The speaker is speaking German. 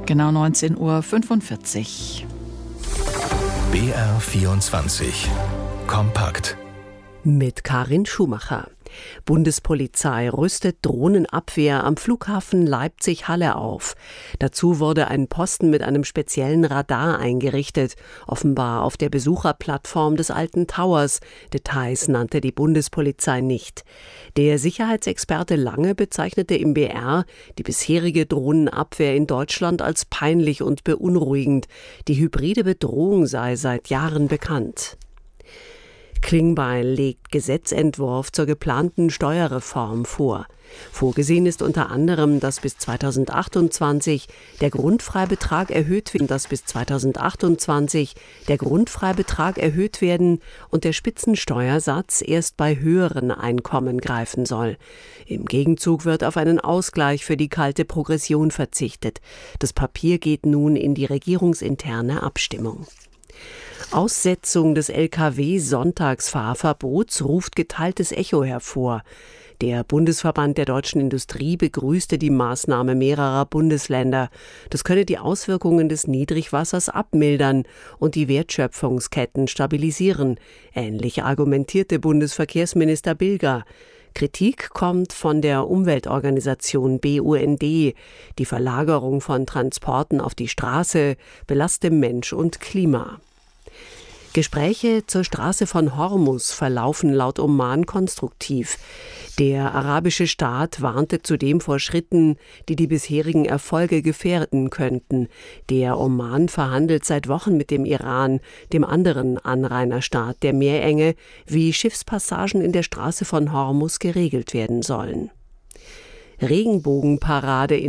Genau 19:45 Uhr. BR24 Kompakt Mit Karin Schumacher. Bundespolizei rüstet Drohnenabwehr am Flughafen Leipzig-Halle auf. Dazu wurde ein Posten mit einem speziellen Radar eingerichtet, offenbar auf der Besucherplattform des Alten Towers. Details nannte die Bundespolizei nicht. Der Sicherheitsexperte Lange bezeichnete im BR die bisherige Drohnenabwehr in Deutschland als peinlich und beunruhigend. Die hybride Bedrohung sei seit Jahren bekannt. Klingbeil legt Gesetzentwurf zur geplanten Steuerreform vor. Vorgesehen ist unter anderem, dass bis 2028 der Grundfreibetrag erhöht werden und der Spitzensteuersatz erst bei höheren Einkommen greifen soll. Im Gegenzug wird auf einen Ausgleich für die kalte Progression verzichtet. Das Papier geht nun in die regierungsinterne Abstimmung. Aussetzung des Lkw-Sonntagsfahrverbots ruft geteiltes Echo hervor. Der Bundesverband der deutschen Industrie begrüßte die Maßnahme mehrerer Bundesländer. Das könne die Auswirkungen des Niedrigwassers abmildern und die Wertschöpfungsketten stabilisieren. Ähnlich argumentierte Bundesverkehrsminister Bilger. Kritik kommt von der Umweltorganisation BUND. Die Verlagerung von Transporten auf die Straße belaste Mensch und Klima. Gespräche zur Straße von Hormuz verlaufen laut Oman konstruktiv. Der arabische Staat warnte zudem vor Schritten, die die bisherigen Erfolge gefährden könnten. Der Oman verhandelt seit Wochen mit dem Iran, dem anderen Anrainerstaat der Meerenge, wie Schiffspassagen in der Straße von Hormuz geregelt werden sollen. Regenbogenparade in